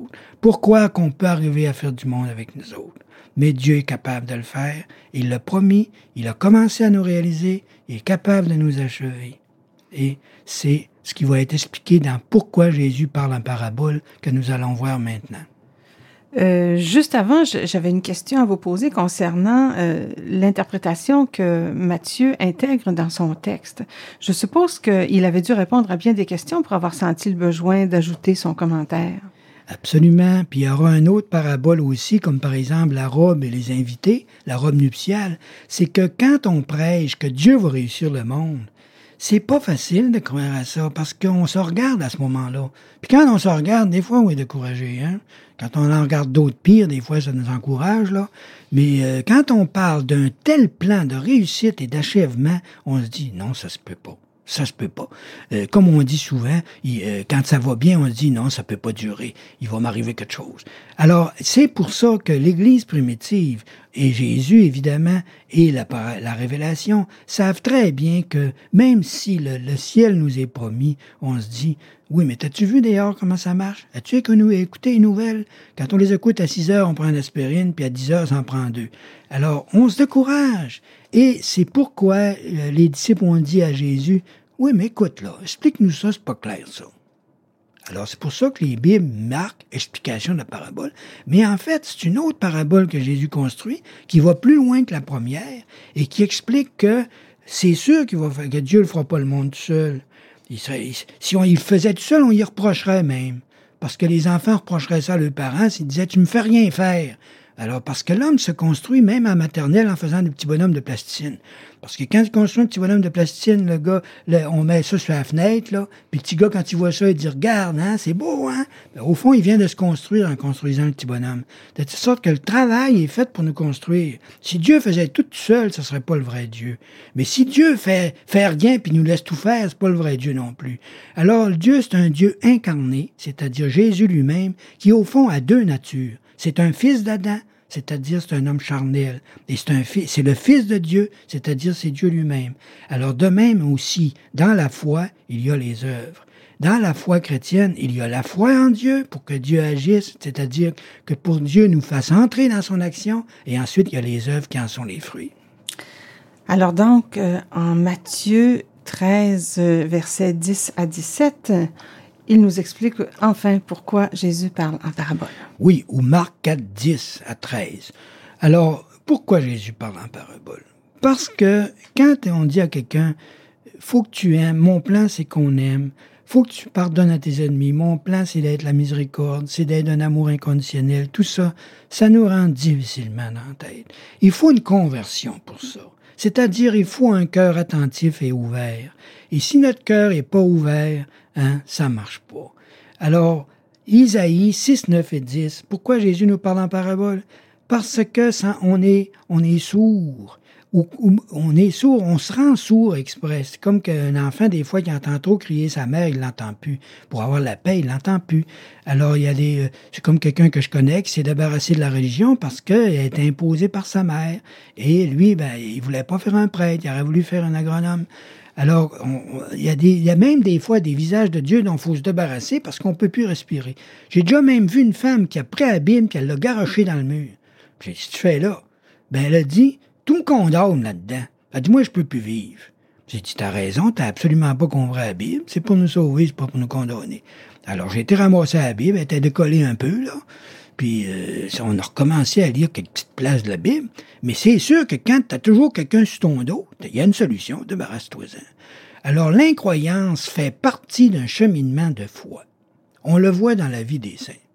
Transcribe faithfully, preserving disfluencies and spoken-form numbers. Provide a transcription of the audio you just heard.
autres. Pourquoi qu'on peut arriver à faire du monde avec nous autres? Mais Dieu est capable de le faire. Il l'a promis. Il a commencé à nous réaliser. Il est capable de nous achever. Et c'est ce qui va être expliqué dans Pourquoi Jésus parle en parabole que nous allons voir maintenant. Euh, juste avant, j'avais une question à vous poser concernant euh, l'interprétation que Matthieu intègre dans son texte. Je suppose qu'il avait dû répondre à bien des questions pour avoir senti le besoin d'ajouter son commentaire. Absolument. Puis il y aura une autre parabole aussi, comme par exemple la robe et les invités, la robe nuptiale. C'est que quand on prêche que Dieu va réussir le monde, c'est pas facile de croire à ça parce qu'on se regarde à ce moment-là. Puis quand on se regarde, des fois, on est découragé, hein. Quand on en regarde d'autres pires, des fois, ça nous encourage, là. Mais euh, quand on parle d'un tel plan de réussite et d'achèvement, on se dit, non, ça se peut pas. Ça se peut pas. Euh, comme on dit souvent, il, euh, quand ça va bien, on se dit, non, ça peut pas durer. Il va m'arriver quelque chose. Alors, c'est pour ça que l'Église primitive, et Jésus, évidemment, et la, la Révélation, savent très bien que même si le, le ciel nous est promis, on se dit, oui, mais t'as-tu vu dehors comment ça marche? As-tu écouté les nouvelles? Quand on les écoute à six heures, on prend une aspirine, puis à dix heures, ça en prend deux. Alors, on se décourage. Et c'est pourquoi euh, les disciples ont dit à Jésus, oui, mais écoute, là, explique-nous ça, c'est pas clair, ça. Alors, c'est pour ça que les Bibles marquent explication de la parabole. Mais en fait, c'est une autre parabole que Jésus construit, qui va plus loin que la première, et qui explique que c'est sûr qu'il va faire, que Dieu ne fera pas le monde tout seul. Il serait, il, si on il le faisait tout seul, on y reprocherait même. Parce que les enfants reprocheraient ça à leurs parents s'ils disaient « tu me fais rien faire ». Alors, parce que l'homme se construit même en maternelle en faisant des petits bonhommes de plasticine. Parce que quand il construit un petit bonhomme de plasticine, le gars, le, on met ça sur la fenêtre, là, puis le petit gars, quand il voit ça, il dit « Regarde, hein, c'est beau, hein? » Ben, au fond, il vient de se construire en construisant le petit bonhomme. De telle sorte que le travail est fait pour nous construire. Si Dieu faisait tout seul, ce serait pas le vrai Dieu. Mais si Dieu fait, fait rien puis nous laisse tout faire, c'est pas le vrai Dieu non plus. Alors, Dieu, c'est un Dieu incarné, c'est-à-dire Jésus lui-même, qui, au fond, a deux natures. C'est un fils d'Adam, c'est-à-dire c'est un homme charnel. Et c'est un fils, c'est le Fils de Dieu, c'est-à-dire c'est Dieu lui-même. Alors de même aussi, dans la foi, il y a les œuvres. Dans la foi chrétienne, il y a la foi en Dieu pour que Dieu agisse, c'est-à-dire que pour Dieu nous fasse entrer dans son action, et ensuite il y a les œuvres qui en sont les fruits. Alors donc, euh, en Matthieu treize, versets dix à dix-sept, il nous explique enfin pourquoi Jésus parle en parabole. Oui, ou Marc quatre, dix à treize. Alors, pourquoi Jésus parle en parabole? Parce que quand on dit à quelqu'un, faut que tu aimes, mon plan c'est qu'on aime, faut que tu pardonnes à tes ennemis, mon plan c'est d'être la miséricorde, c'est d'être un amour inconditionnel, tout ça, ça nous rend difficilement dans la tête. Il faut une conversion pour ça. C'est-à-dire, il faut un cœur attentif et ouvert. Et si notre cœur est pas ouvert, hein, ça marche pas. Alors, Isaïe six, neuf et dix, pourquoi Jésus nous parle en parabole? Parce que ça, on est, on est sourd. Ou, ou, on est sourd, on se rend sourd exprès. C'est comme qu'un enfant, des fois, qui entend trop crier sa mère, il l'entend plus. Pour avoir la paix, il l'entend plus. Alors, il y a des, c'est comme quelqu'un que je connais qui s'est débarrassé de la religion parce qu'elle a été imposée par sa mère. Et lui, ben, il voulait pas faire un prêtre, il aurait voulu faire un agronome. Alors, on, il, y a des, il y a même des fois des visages de Dieu dont il faut se débarrasser parce qu'on peut plus respirer. J'ai déjà même vu une femme qui a pris la Bible et elle l'a garoché dans le mur. J'ai dit, qu'est-ce que tu fais là? Ben, elle a dit, tout me condamne là-dedans. Elle a dit, moi, je peux plus vivre. J'ai dit, t'as raison, t'as absolument pas compris la Bible. C'est pour nous sauver, c'est pas pour nous condamner. Alors, j'ai été ramasser la Bible, elle était décollée un peu, là. Puis, euh, on a recommencé à lire quelques petites places de la Bible. Mais c'est sûr que quand t'as toujours quelqu'un sur ton dos, il y a une solution, débarrasse-toi-en. Alors, l'incroyance fait partie d'un cheminement de foi. On le voit dans la vie des saints.